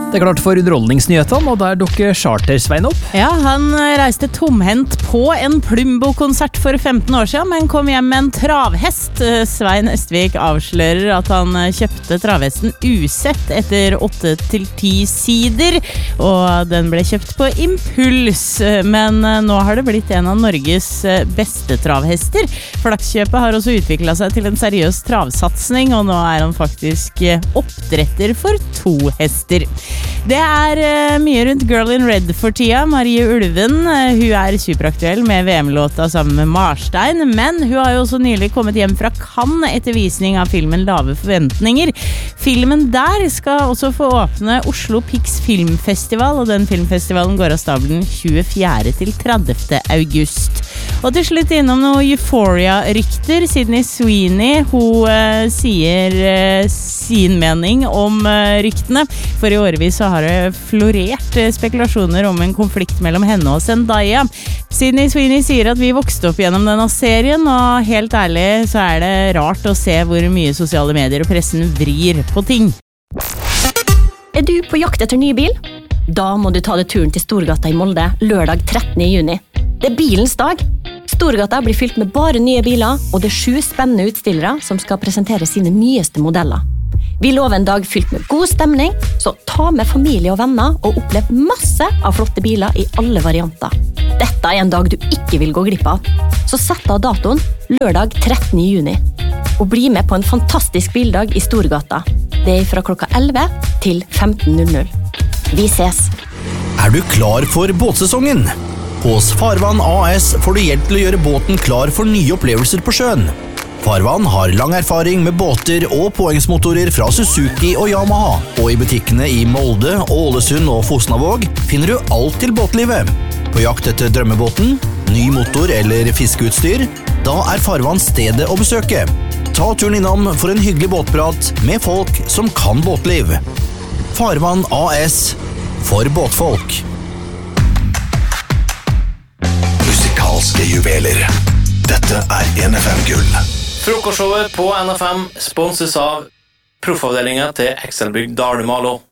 Det er klart for underholdningsnyhetene, og der dukker Charter-Svein opp. Ja, han reiste tomhendt på en Plumbo-konsert for 15 år siden, men kom hjem med en travhest. Svein Østvik avslører at han kjøpte travhesten usett etter 8-10 sider, og den ble kjøpt på impuls. Men nå har det blitt en av Norges beste travhester. Flakskjøpet har også utviklet seg til en seriøs travsatsning, og nå er han faktisk oppdretter for 2 hester. Det er mye rundt Girl in Red for tida. Marie Ulven, hun er superaktuell med VM-låta sammen med Marstein, men hun har jo også nylig kommet hjem fra Cannes etter visning av filmen Lave forventninger. Filmen der skal også få åpne Oslo Pix Filmfestival, og den filmfestivalen går av stabelen 24. til 30. august. Og til slutt innom noe Euphoria-rykter. Sydney Sweeney, hun sier sin mening om ryktene, for i årevis så har det florert spekulasjoner om en konflikt mellom henne og Zendaya. Sydney Sweeney sier at vi vokste opp gjennom denne serien, og helt ærlig så er det rart å se hvor mye sosiale medier og pressen vrir på ting. Er du på jakt etter ny bil? Da må du ta deg turen til Storgata i Molde lørdag 13. juni. Det er bilens dag. Storgata blir fylt med bare nye biler, og det er 7 spennende utstillere som skal presentere sine nyeste modeller. Vi lover en dag fylt med god stemning, så ta med familie og venner og opplev masse av flotte biler i alle varianter. Dette er en dag du ikke vil gå glipp av, så sett av datoen lørdag 13. juni. Og bli med på en fantastisk bildag i Storgata. Det er fra klokka 11 til 15:00. Vi ses! Er du klar for båtsesongen? Hos Farvann AS får du hjelp til å gjøre båten klar for nye opplevelser på sjøen. Farvann har lang erfaring med båter og påhengsmotorer fra Suzuki og Yamaha, og i butikkene i Molde, Ålesund og Fosnavåg finner du alt til båtlivet. På jakt etter drømmebåten, ny motor eller fiskeutstyr, da er Farvann stedet å besøke. Ta turen innom for en hyggelig båtprat med folk som kan båtliv. Farvann AS, for båtfolk. Musikalske juveler. Dette er NFM Gull. Frokostshowet på NFM sponses av proffavdelingen til Excelbygg Dalumalo.